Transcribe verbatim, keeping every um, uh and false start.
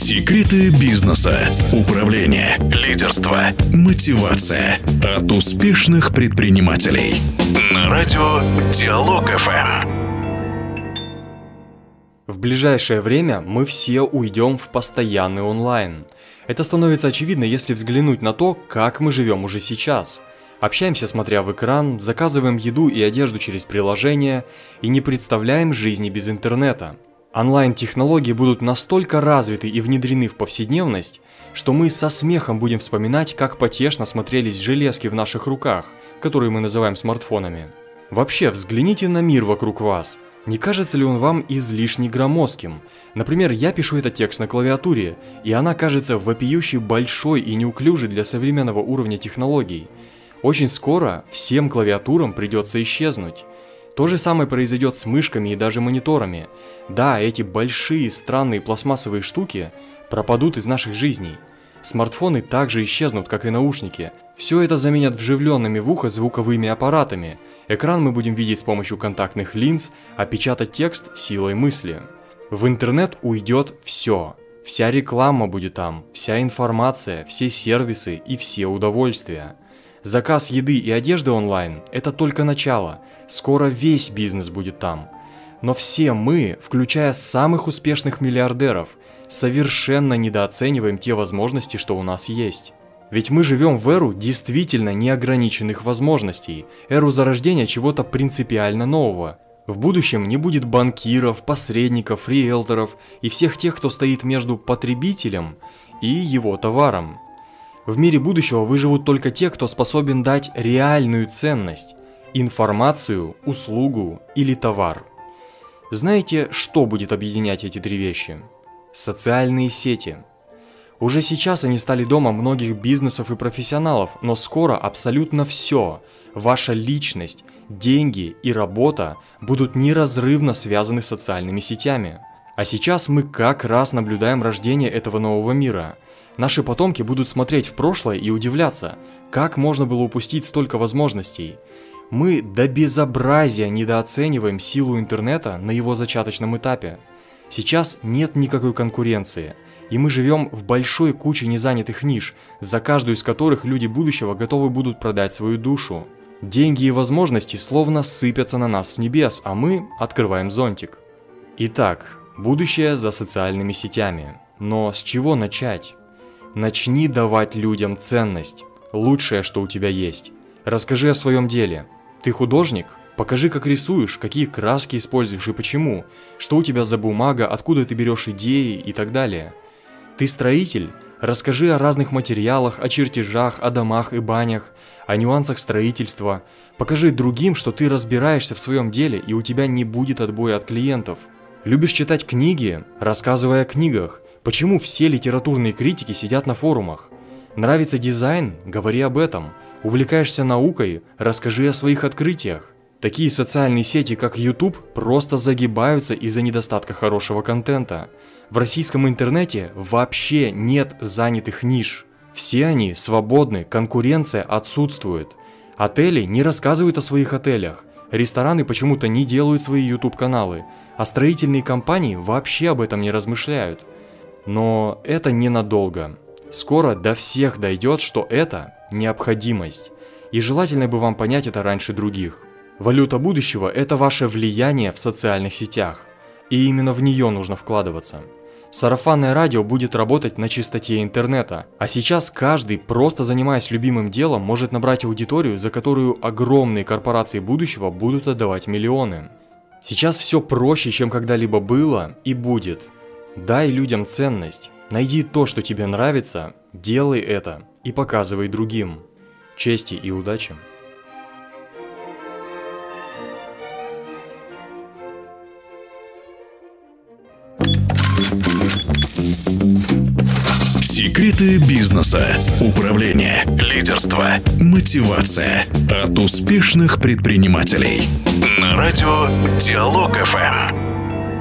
Секреты бизнеса, управления, лидерства, мотивация от успешных предпринимателей. На радио Диалог-эф эм. В ближайшее время мы все уйдем в постоянный онлайн. Это становится очевидно, если взглянуть на то, как мы живем уже сейчас. Общаемся, смотря в экран, заказываем еду и одежду через приложения и не представляем жизни без интернета. Онлайн-технологии будут настолько развиты и внедрены в повседневность, что мы со смехом будем вспоминать, как потешно смотрелись железки в наших руках, которые мы называем смартфонами. Вообще, взгляните на мир вокруг вас. Не кажется ли он вам излишне громоздким? Например, я пишу этот текст на клавиатуре, и она кажется вопиюще большой и неуклюжей для современного уровня технологий. Очень скоро всем клавиатурам придется исчезнуть. То же самое произойдет с мышками и даже мониторами. Да, эти большие странные пластмассовые штуки пропадут из наших жизней. Смартфоны также исчезнут, как и наушники. Все это заменят вживленными в ухо звуковыми аппаратами. Экран мы будем видеть с помощью контактных линз, а печатать текст силой мысли. В интернет уйдет все. Вся реклама будет там, вся информация, все сервисы и все удовольствия. Заказ еды и одежды онлайн – это только начало. Скоро весь бизнес будет там. Но все мы, включая самых успешных миллиардеров, совершенно недооцениваем те возможности, что у нас есть. Ведь мы живем в эру действительно неограниченных возможностей, эру зарождения чего-то принципиально нового. В будущем не будет банкиров, посредников, риэлторов и всех тех, кто стоит между потребителем и его товаром. В мире будущего выживут только те, кто способен дать реальную ценность – информацию, услугу или товар. Знаете, что будет объединять эти три вещи? Социальные сети. Уже сейчас они стали домом многих бизнесов и профессионалов, но скоро абсолютно все – ваша личность, деньги и работа будут неразрывно связаны с социальными сетями. А сейчас мы как раз наблюдаем рождение этого нового мира. Наши потомки будут смотреть в прошлое и удивляться, как можно было упустить столько возможностей. Мы до безобразия недооцениваем силу интернета на его зачаточном этапе. Сейчас нет никакой конкуренции, и мы живем в большой куче незанятых ниш, за каждую из которых люди будущего готовы будут продать свою душу. Деньги и возможности словно сыпятся на нас с небес, а мы открываем зонтик. Итак, будущее за социальными сетями. Но с чего начать? Начни давать людям ценность, лучшее, что у тебя есть. Расскажи о своем деле. Ты художник? Покажи, как рисуешь, какие краски используешь и почему, что у тебя за бумага, откуда ты берешь идеи и так далее. Ты строитель? Расскажи о разных материалах, о чертежах, о домах и банях, о нюансах строительства. Покажи другим, что ты разбираешься в своем деле и у тебя не будет отбоя от клиентов. Любишь читать книги? Рассказывай о книгах. Почему все литературные критики сидят на форумах? Нравится дизайн? Говори об этом. Увлекаешься наукой? Расскажи о своих открытиях. Такие социальные сети, как YouTube, просто загибаются из-за недостатка хорошего контента. В российском интернете вообще нет занятых ниш. Все они свободны, конкуренция отсутствует. Отели не рассказывают о своих отелях. Рестораны почему-то не делают свои YouTube-каналы. А строительные компании вообще об этом не размышляют. Но это ненадолго. Скоро до всех дойдет, что это необходимость. И желательно бы вам понять это раньше других. Валюта будущего – это ваше влияние в социальных сетях. И именно в нее нужно вкладываться. Сарафанное радио будет работать на частоте интернета. А сейчас каждый, просто занимаясь любимым делом, может набрать аудиторию, за которую огромные корпорации будущего будут отдавать миллионы. Сейчас все проще, чем когда-либо было и будет. Дай людям ценность, найди то, что тебе нравится, делай это и показывай другим. Чести и удачи! Секреты бизнеса, управления, лидерства, мотивация от успешных предпринимателей. На радио Диалог-эф эм.